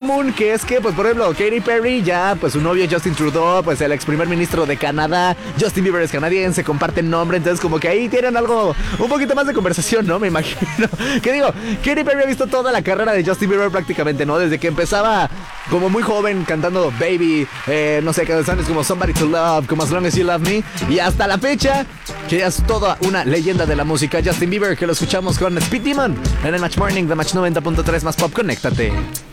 común, que es que, pues, por ejemplo, Katy Perry, ya, pues, su novio Justin Trudeau, pues, el ex primer ministro de Canadá, Justin Bieber es canadiense, comparten nombre, entonces como que ahí tienen algo, un poquito más de conversación, ¿no? Me imagino. ¿Qué digo? Katy Perry ha visto toda la carrera de Justin Bieber prácticamente, ¿no? Desde que empezaba como muy joven cantando Baby, no sé, canciones como Somebody to Love, como As Long As You Love Me, y hasta la fecha, que ya es toda una leyenda de la música, Justin Bieber, que lo escuchamos con Speed Demon en el Match Morning de Match 90.3 más Pop. Conéctate.